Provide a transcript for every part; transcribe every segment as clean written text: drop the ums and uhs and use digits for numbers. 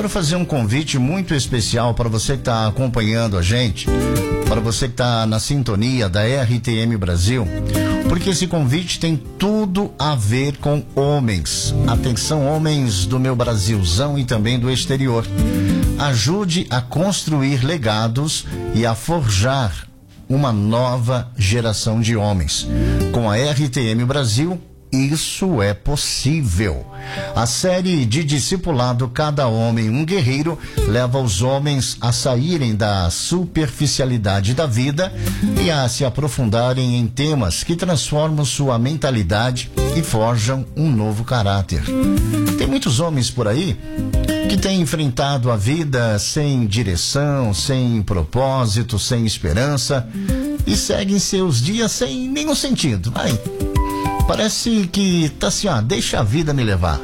quero fazer um convite muito especial para você que está acompanhando a gente, para você que está na sintonia da RTM Brasil, porque esse convite tem tudo a ver com homens. Atenção, homens do meu Brasilzão e também do exterior. Ajude a construir legados e a forjar uma nova geração de homens. Com a RTM Brasil, isso é possível. A série de discipulado Cada Homem um Guerreiro leva os homens a saírem da superficialidade da vida e a se aprofundarem em temas que transformam sua mentalidade e forjam um novo caráter. Tem muitos homens por aí que têm enfrentado a vida sem direção, sem propósito, sem esperança e seguem seus dias sem nenhum sentido. Parece que tá assim, deixa a vida me levar.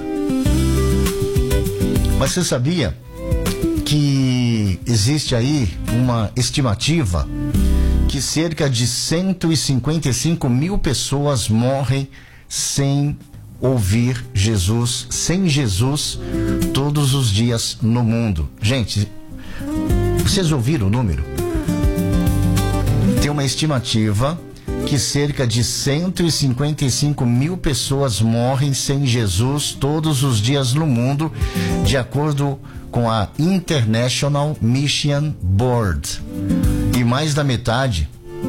Mas você sabia que existe aí uma estimativa que cerca de 155 mil pessoas morrem sem ouvir Jesus, sem Jesus, todos os dias no mundo? Gente, vocês ouviram o número? Tem uma estimativa que cerca de 155 mil pessoas morrem sem Jesus todos os dias no mundo, de acordo com a International Mission Board. E mais da metade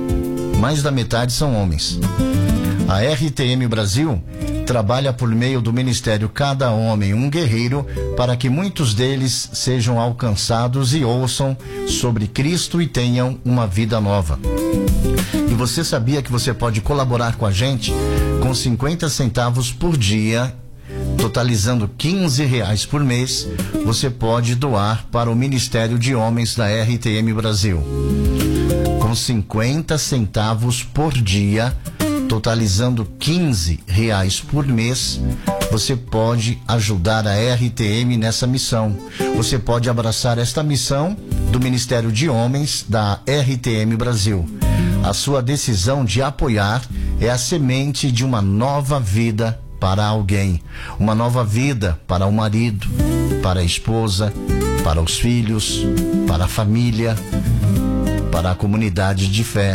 são homens. A RTM Brasil trabalha por meio do Ministério Cada Homem um Guerreiro para que muitos deles sejam alcançados e ouçam sobre Cristo e tenham uma vida nova. E você sabia que você pode colaborar com a gente com 50 centavos por dia, totalizando R$15 por mês? Você pode doar para o Ministério de Homens da RTM Brasil. Com 50 centavos por dia, totalizando R$15 por mês, você pode ajudar a RTM nessa missão. Você pode abraçar esta missão do Ministério de Homens da RTM Brasil. A sua decisão de apoiar é a semente de uma nova vida para alguém. Uma nova vida para o marido, para a esposa, para os filhos, para a família, para a comunidade de fé.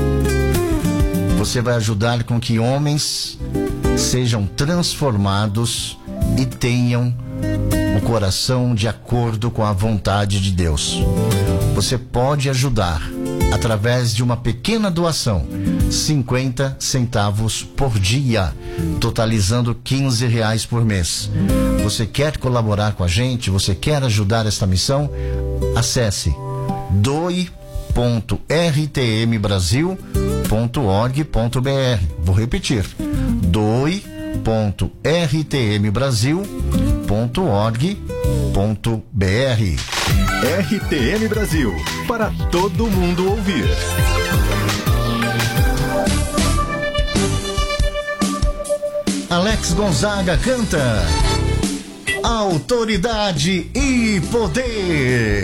Você vai ajudar com que homens sejam transformados e tenham o coração de acordo com a vontade de Deus. Você pode ajudar através de uma pequena doação, 50 centavos por dia, totalizando R$15 por mês. Você quer colaborar com a gente? Você quer ajudar esta missão? Acesse doe.rtmbrasil.org.br. Vou repetir: doe.rtmbrasil.org.br. RTM Brasil, para todo mundo ouvir. Alex Gonzaga canta Autoridade e Poder.